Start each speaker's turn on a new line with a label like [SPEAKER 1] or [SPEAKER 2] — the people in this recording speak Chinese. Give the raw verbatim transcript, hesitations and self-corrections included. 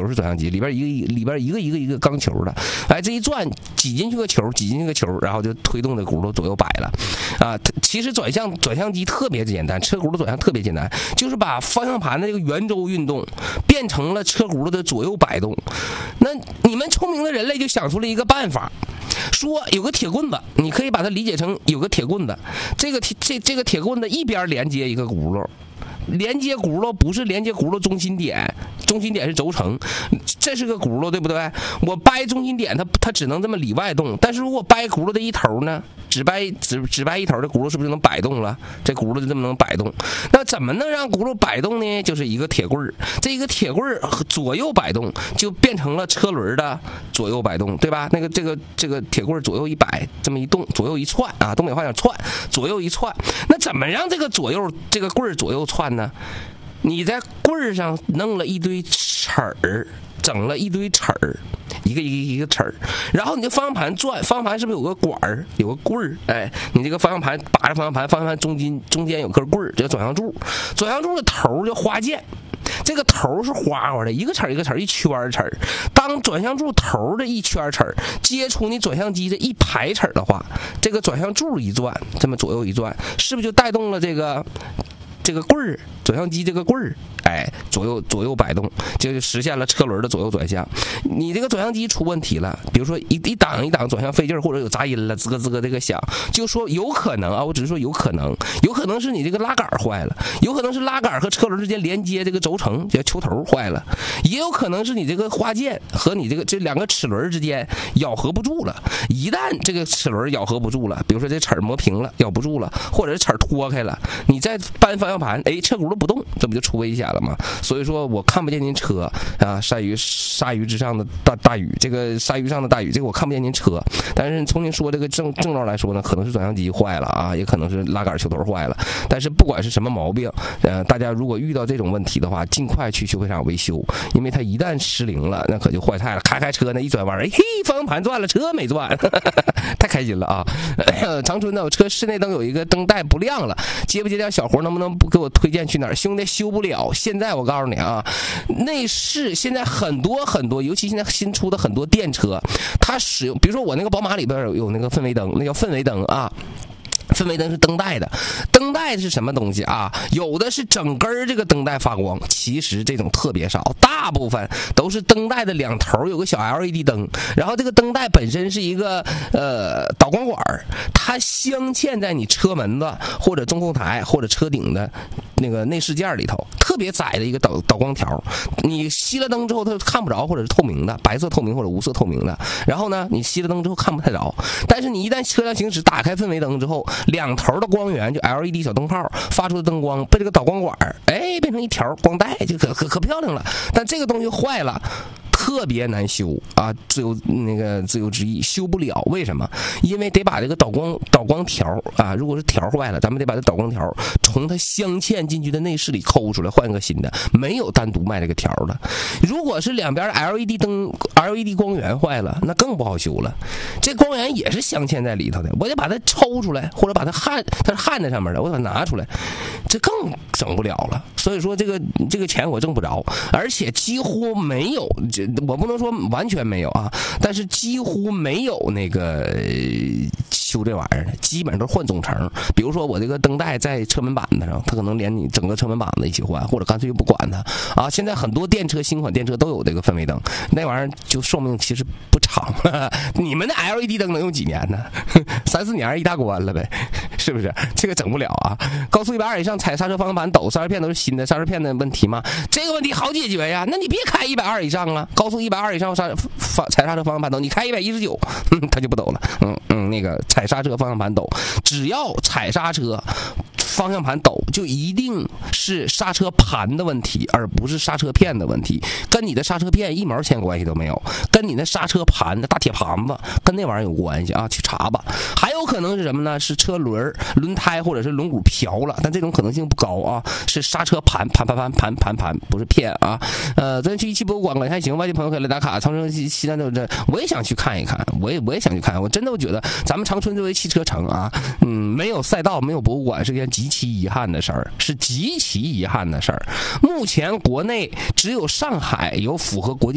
[SPEAKER 1] 是转向机，里边一个里边一个一个一个钢球的，哎，这一转挤进去个球，挤进去个球，然后就推动的轱辘左右摆了，啊，其实转向转向机特别简单，车轱辘转向特别简单，就是把方向盘的这个圆周运动变成了车轱辘的左右摆动。那你们聪明的人类就想出了一个办法，说有个铁棍子，你可以把它理解成有个铁棍子，这个铁这这个铁棍子一边连接一个轱辘。连接轱辘不是连接轱辘中心点，中心点是轴承，这是个轱辘，对不对？我掰中心点，它它只能这么里外动。但是如果掰轱辘的一头呢，只掰只只掰一头的轱辘是不是就能摆动了？这轱辘就这么能摆动。那怎么能让轱辘摆动呢？就是一个铁棍儿，这一个铁棍儿左右摆动，就变成了车轮的左右摆动，对吧？那个这个这个铁棍儿左右一摆，这么一动，左右一窜啊，东北话讲窜，左右一窜。那怎么让这个左右这个棍儿左右窜呢？你在棍儿上弄了一堆齿儿，整了一堆齿儿，一个一个一个齿儿，然后你这方向盘转，方向盘是不是有个管儿，有个棍儿？哎，你这个方向盘把着方向盘，方向盘中间中间有根棍儿，这叫转向柱，转向柱的头叫花键。这个头是花花的，一个齿一个齿一圈齿。当转向柱头的一圈齿接触你转向机的一排齿的话，这个转向柱一转，这么左右一转，是不是就带动了这个？这个棍儿，转向机这个棍儿，哎，左右左右摆动，就实现了车轮的左右转向。你这个转向机出问题了，比如说一一档一档转向费劲，或者有杂音了，滋咯滋咯这个响，就说有可能啊，我只是说有可能，有可能是你这个拉杆坏了，有可能是拉杆和车轮之间连接这个轴承叫球头坏了，也有可能是你这个花键和你这个这两个齿轮之间咬合不住了。一旦这个齿轮咬合不住了，比如说这齿磨平了，咬不住了，或者是齿脱开了，你再扳方向盘，哎，车轱辘不动，这不就出危险了吗？所以说我看不见您车啊，鲨鱼鲨鱼之上的大大雨，这个鲨鱼上的大雨，这个我看不见您车。但是从您说这个症症状来说呢，可能是转向机坏了啊，也可能是拉杆球头坏了。但是不管是什么毛病，呃，大家如果遇到这种问题的话，尽快去修配厂维修，因为它一旦失灵了，那可就坏菜了。开开车呢，一转弯，哎嘿，方向盘转了，车没转，呵呵呵太开心了啊！长春呢，我车室内灯有一个灯带不亮了，接不接点小活，能不能不给我推荐去哪儿？兄弟，修不了。现在我告诉你啊，内饰现在很多很多，尤其现在新出的很多电车，它使用，比如说我那个宝马里边有有那个氛围灯，那叫氛围灯啊。氛围灯是灯带的，灯带是什么东西啊？有的是整根这个灯带发光，其实这种特别少，大部分都是灯带的两头有个小 L E D 灯，然后这个灯带本身是一个呃导光管，它镶嵌在你车门子或者中控台或者车顶的那个内饰件里头，特别窄的一个导导光条，你熄了灯之后它看不着，或者是透明的，白色透明或者无色透明的。然后呢，你熄了灯之后看不太着，但是你一旦车辆行驶打开氛围灯之后，两头的光源就 L E D 小灯泡发出的灯光被这个导光管哎变成一条光带，就可可可漂亮了。但这个东西坏了，特别难修啊！自由那个自由之翼修不了，为什么？因为得把这个导光导光条啊，如果是条坏了，咱们得把这导光条从它镶嵌进去的内饰里抠出来，换个新的，没有单独卖这个条的。如果是两边 L E D 灯 L E D 光源坏了，那更不好修了。这光源也是镶嵌在里头的，我得把它抽出来，或者把它焊，它是焊在上面的，我把它拿出来，这更整不了了。所以说这个这个钱我挣不着，而且几乎没有这。我不能说完全没有啊，但是几乎没有那个修这玩意儿的，基本上都是换总成。比如说我这个灯带在车门板子上，它可能连你整个车门板子一起换，或者干脆就不管它啊。现在很多电车新款电车都有这个氛围灯，那玩意儿就寿命其实不长。你们的 L E D 灯能用几年呢？三四年一大关了呗，是不是？这个整不了啊。高速一百二以上踩刹车方向盘抖，刹车片都是新的，刹车片的问题吗？这个问题好解决呀，那你别开一百二以上啊。高速一百二以上刹踩刹车方向盘抖，你开一百一十九，嗯，它就不抖了。嗯嗯，那个踩刹车方向盘抖，只要踩刹车方向盘抖，就一定是刹车盘的问题，而不是刹车片的问题，跟你的刹车片一毛钱关系都没有，跟你的刹车盘的大铁盘子跟那玩意儿有关系啊，去查吧。还有可能是什么呢？是车轮、轮胎或者是轮毂瓢了，但这种可能性不高啊，是刹车盘盘盘盘盘盘盘，不是片啊。呃，咱去一汽博物馆感觉还行，外地朋友可以来打卡，长春西西南都这，我也想去看一看，我也我也想去看，我真的我觉得咱们长春作为汽车城啊，嗯，没有赛道，没有博物馆是件极其遗憾的事儿，是极其遗憾的事儿。目前国内只有上海有符合国际